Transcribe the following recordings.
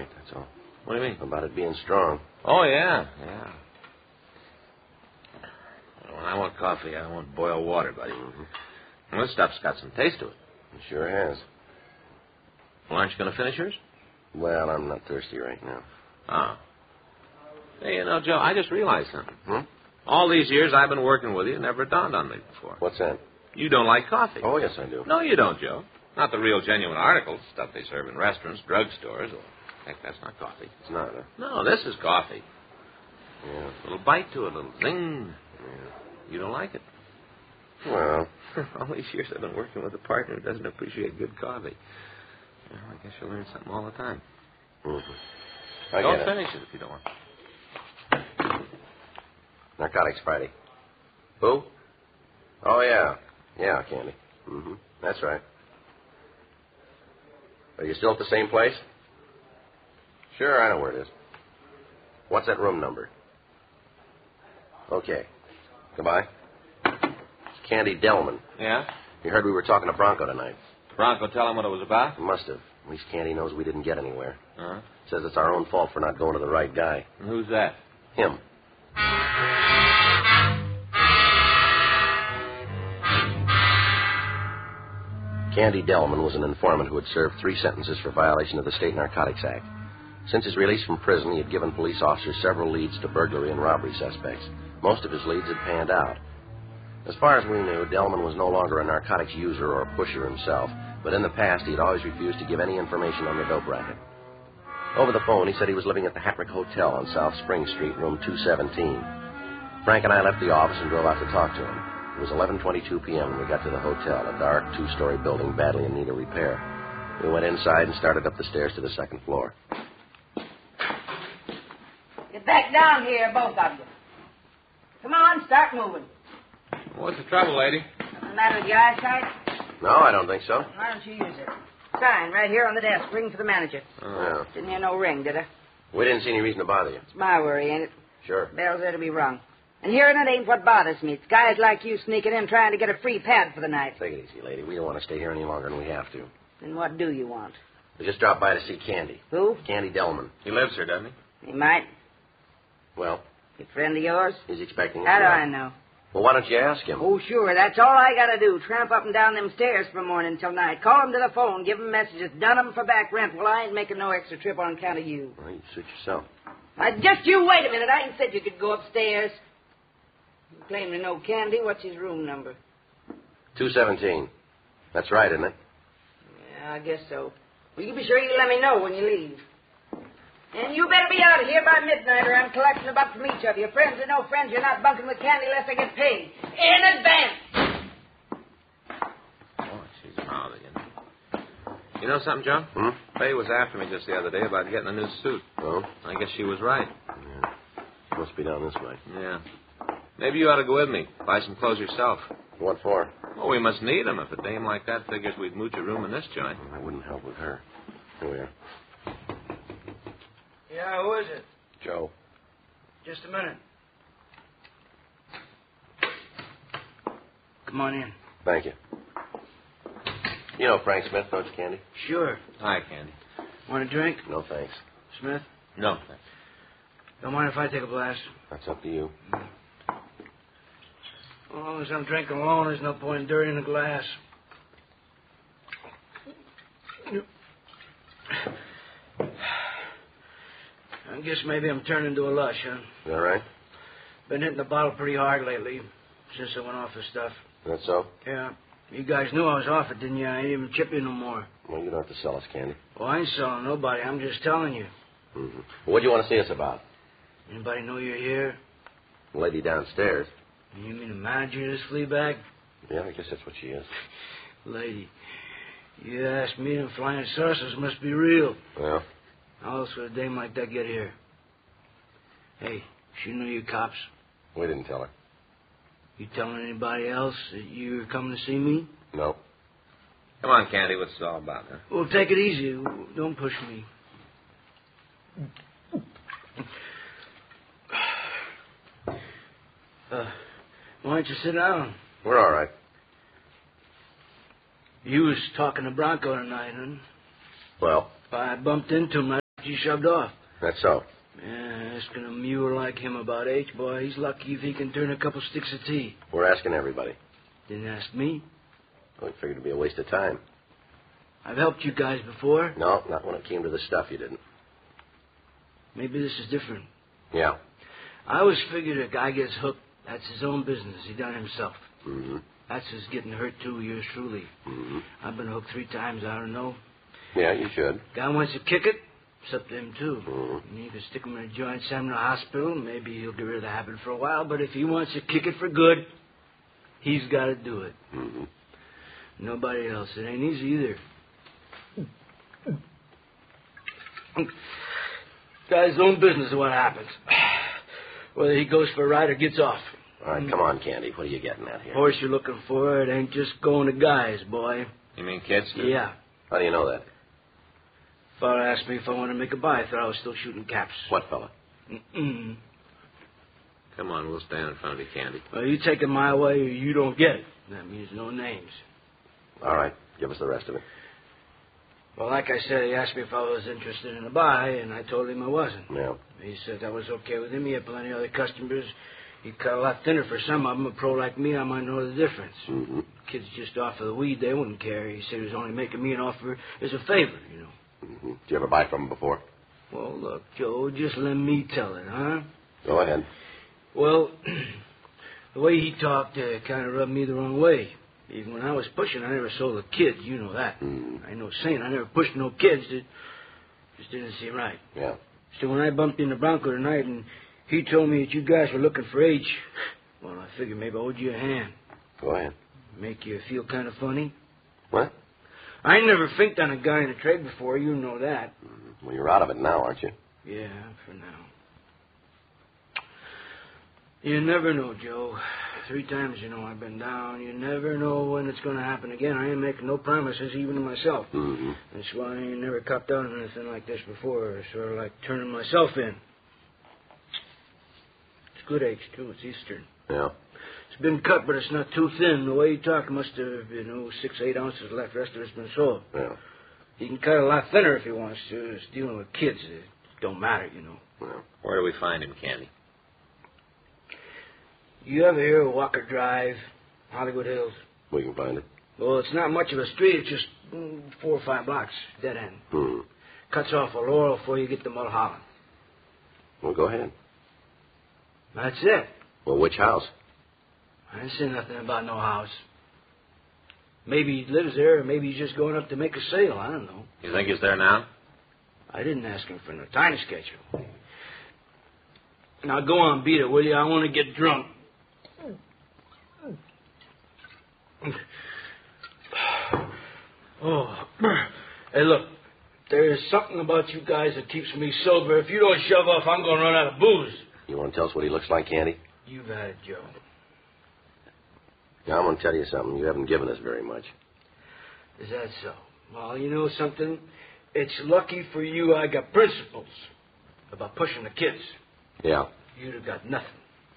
right, that's all. What do you mean? About it being strong. Oh, yeah. When I want coffee, I want boiled water, buddy. Mm-hmm. Well, this stuff's got some taste to it. It sure has. Well, aren't you going to finish yours? Well, I'm not thirsty right now. Oh. Hey, Joe, I just realized something. Hmm? All these years I've been working with you, it never dawned on me before. What's that? You don't like coffee. Oh, yes, I do. No, you don't, Joe. Not the real genuine articles, stuff they serve in restaurants, drugstores. Heck, that's not coffee. It's not, huh? No, this is coffee. Yeah. A little bite to it, a little zing. Yeah. You don't like it. Well. All these years I've been working with a partner who doesn't appreciate good coffee. Well, I guess you'll learn something all the time. Mm-hmm. Don't finish it if you don't want. Narcotics Friday. Who? Oh, yeah. Yeah, Candy. Mm-hmm. That's right. Are you still at the same place? Sure, I know where it is. What's that room number? Okay. Goodbye. It's Candy Delman. Yeah? You heard we were talking to Bronco tonight. Bronco tell him what it was about? Must have. At least Candy knows we didn't get anywhere. Uh-huh. Says it's our own fault for not going to the right guy. And who's that? Him. Candy Delman was an informant who had served 3 sentences for violation of the State Narcotics Act. Since his release from prison, he had given police officers several leads to burglary and robbery suspects. Most of his leads had panned out. As far as we knew, Delman was no longer a narcotics user or a pusher himself, but in the past he had always refused to give any information on the dope racket. Over the phone, he said he was living at the Hattrick Hotel on South Spring Street, room 217. Frank and I left the office and drove out to talk to him. It was 11:22 p.m. when we got to the hotel, a dark, 2-story building badly in need of repair. We went inside and started up the stairs to the 2nd floor. Get back down here, both of you. Come on, start moving. What's the trouble, lady? Nothing the matter with your eyesight? No, I don't think so. Why don't you use it? Sign right here on the desk. Ring for the manager. Yeah. Didn't hear no ring, did I? We didn't see any reason to bother you. It's my worry, ain't it? Sure. Bell's there to be rung. And hearing it ain't what bothers me. It's guys like you sneaking in trying to get a free pad for the night. Take it easy, lady. We don't want to stay here any longer than we have to. Then what do you want? We just dropped by to see Candy. Who? Candy Delman. He lives here, doesn't he? He might. Well, A friend of yours? he's expecting us. How do I know? Well, why don't you ask him? Oh, sure. That's all I got to do. Tramp up and down them stairs from morning till night. Call him to the phone. Give him messages. Done him for back rent. Well, I ain't making no extra trip on account of you. Well, you suit yourself. Now, just you wait a minute. I ain't said you could go upstairs. You claim to know Candy. What's his room number? 217. That's right, isn't it? Yeah, I guess so. Well, you be sure you let me know when you leave. And you better be out of here by midnight or I'm collecting a buck from each of you. Friends or no friends, you're not bunking with Candy unless I get paid. In advance. Oh, she's mouthy, You know something, John? Faye was after me just the other day about getting a new suit. Oh? I guess she was right. Yeah. Must be down this way. Yeah. Maybe you ought to go with me. Buy some clothes yourself. What for? Well, we must need 'em. If a dame like that figures we'd mooch a room in this joint. I wouldn't help with her. Here we are. Yeah, who is it? Joe. Just a minute. Come on in. Thank you. You know Frank Smith, don't you, Candy? Sure. Hi, Candy. Want a drink, No, thanks. Smith? No. Don't mind if I take a blast. That's up to you. As long as I'm drinking alone, there's no point in dirtying a glass. I guess maybe I'm turning into a lush, huh? You all right? Been hitting the bottle pretty hard lately, since I went off the stuff. That's so? Yeah. You guys knew I was off it, didn't you? I ain't even chip you no more. Well, you don't have to sell us, Candy. Well, I ain't selling nobody. I'm just telling you. Mm-hmm. What do you want to see us about? Anybody know you're here? The lady downstairs. You mean the manager of this flea bag? Yeah, I guess that's what she is. Lady, you ask me, them flying saucers must be real. Well? How else would a dame like that get here? Hey, she knew you cops. We didn't tell her. You telling anybody else that you were coming to see me? No. Come on, Candy. What's it all about, huh? Well, take it easy. Don't push me. Why don't you sit down? We're all right. You was talking to Bronco tonight, huh? Well? I bumped into him. you shoved off. That's so. Yeah, asking a mule like him about H, boy, he's lucky if he can turn a couple sticks of tea. We're asking everybody. Didn't ask me. Well, we figured it'd be a waste of time. I've helped you guys before. No, not when it came to the stuff, you didn't. Maybe this is different. Yeah. I always figured a guy gets hooked, that's his own business. He done it himself. Mm-hmm. That's his getting hurt, too, yours truly. Mm-hmm. I've been hooked 3 times, I don't know. Yeah, you should. Guy wants to kick it, it's up to him, too. Mm-hmm. You can stick him in a joint, send him to the hospital, maybe he'll get rid of the habit for a while, but if he wants to kick it for good, he's got to do it. Mm-hmm. Nobody else. It ain't easy either. Guy's own business is what happens. Whether he goes for a ride or gets off. All right, come on, Candy. What are you getting at here? Horse you're looking for, it ain't just going to guys, boy. You mean kids, too? Yeah. How do you know that? Fella asked me if I wanted to make a buy. I thought I was still shooting caps. What fella? Mm-mm. Come on, we'll stand in front of you, Candy. Well, you take it my way or you don't get it. That means no names. All right, give us the rest of it. Well, like I said, he asked me if I was interested in a buy, and I told him I wasn't. Yeah. He said that was okay with him. He had plenty of other customers. He cut a lot thinner for some of them. A pro like me, I might know the difference. Mm-hmm. Kids just offer the weed, they wouldn't care. He said he was only making me an offer as a favor, you know. Mm-hmm. Did you ever buy from him before? Well, look, Joe, just let me tell it, huh? Go ahead. Well, the way he talked kind of rubbed me the wrong way. Even when I was pushing, I never sold a kid. You know that. Mm-hmm. I ain't no saint. I never pushed no kids. It just didn't seem right. Yeah. So when I bumped into Bronco tonight and he told me that you guys were looking for H, well, I figured maybe I owed you a hand. Go ahead. Make you feel kind of funny. What? I never finked on a guy in the trade before. You know that. Mm-hmm. Well, you're out of it now, aren't you? Yeah, for now. You never know, Joe. 3 times, you know, I've been down. You never know when it's going to happen again. I ain't making no promises, even to myself. Mm-hmm. That's why I ain't never copped out on anything like this before. Sort of like turning myself in. It's good H, too. It's Eastern. Yeah. It's been cut, but it's not too thin. The way you talk must have, 6, 8 ounces left. The rest of it's been sold. Yeah. He can cut a lot thinner if he wants to. It's dealing with kids. It don't matter, you know. Yeah. Where do we find him, Candy? You ever hear of Walker Drive, Hollywood Hills? We can find it. Well, it's not much of a street. It's just 4 or 5 blocks, dead end. Hmm. Cuts off a Laurel before you get to Mulholland. Well, go ahead. That's it. Well, which house? I didn't say nothing about no house. Maybe he lives there, or maybe he's just going up to make a sale. I don't know. You think he's there now? I didn't ask him for no time schedule. Now, go on, beat it, will you? I want to get drunk. Oh, hey, look, there's something about you guys that keeps me sober. If you don't shove off, I'm going to run out of booze. You want to tell us what he looks like, Candy? You've had it, Joe. Now, I'm going to tell you something. You haven't given us very much. Is that so? Well, you know something? It's lucky for you I got principles about pushing the kids. Yeah. You'd have got nothing.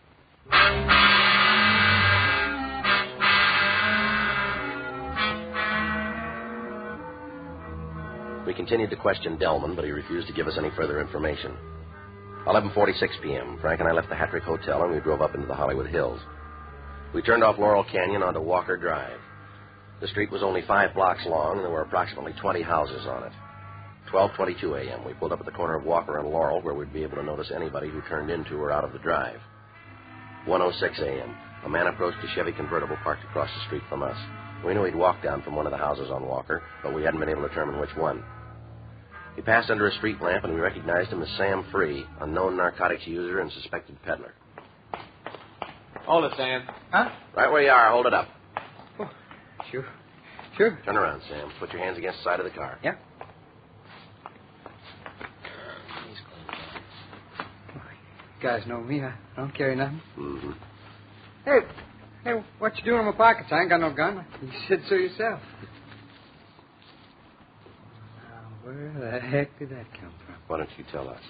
We continued to question Delman, but he refused to give us any further information. 11:46 p.m., Frank and I left the Hattrick Hotel, and we drove up into the Hollywood Hills. We turned off Laurel Canyon onto Walker Drive. The street was only 5 blocks long, and there were approximately 20 houses on it. 12:22 a.m., we pulled up at the corner of Walker and Laurel, where we'd be able to notice anybody who turned into or out of the drive. 1:06 a.m., a man approached a Chevy convertible parked across the street from us. We knew he'd walked down from one of the houses on Walker, but we hadn't been able to determine which one. He passed under a street lamp, and we recognized him as Sam Free, a known narcotics user and suspected peddler. Hold it, Sam. Huh? Right where you are. Hold it up. Oh, sure. Sure. Turn around, Sam. Put your hands against the side of the car. Yeah. You guys know me. I don't carry nothing. Mm-hmm. Hey, what you doing in my pockets? I ain't got no gun. You said so yourself. Now, where the heck did that come from? Why don't you tell us?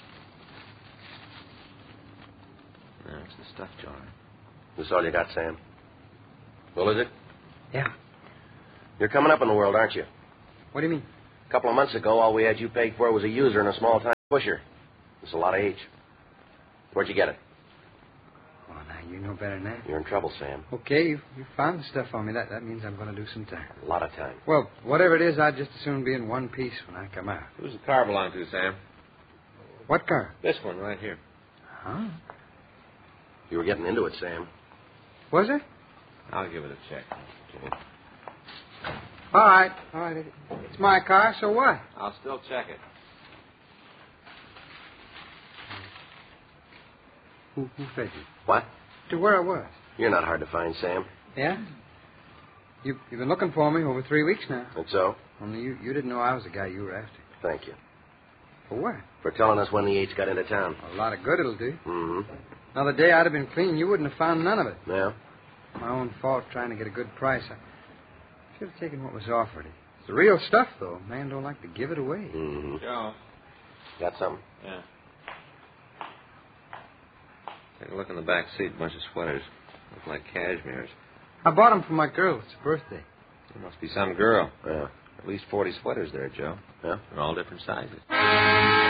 That's the stuff jar. This all you got, Sam? Well, is it? Yeah. You're coming up in the world, aren't you? What do you mean? A couple of months ago, all we had you pegged for was a user in a small town. Pusher. There's a lot of H. Where'd you get it? Oh, now, you know better than that. You're in trouble, Sam. Okay, you found the stuff on me. That means I'm going to do some time. A lot of time. Well, whatever it is, I'd just as soon be in one piece when I come out. Who's the car belong to, Sam? What car? This one right here. Huh? You were getting into it, Sam. Was it? I'll give it a check. All right. It's my car, so what? I'll still check it. Who fed you? What? To where I was. You're not hard to find, Sam. Yeah? You've been looking for me over 3 weeks now. And so? Only you didn't know I was the guy you were after. Thank you. For what? For telling us when the H got into town. A lot of good it'll do. Mm-hmm. Another day I'd have been clean. You wouldn't have found none of it. Yeah? My own fault trying to get a good price. I should have taken what was offered. It's the real stuff, though. Man don't like to give it away. Mm-hmm. Joe. Got some? Yeah. Take a look in the back seat. A bunch of sweaters. Look like cashmeres. I bought them for my girl. It's her birthday. There must be some girl. Yeah. At least 40 sweaters there, Joe. Yeah? In all different sizes.